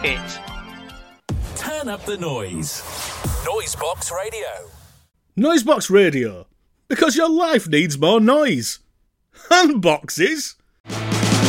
it. Turn up the noise. Noisebox Radio. Noisebox Radio, because your life needs more noise. And boxes.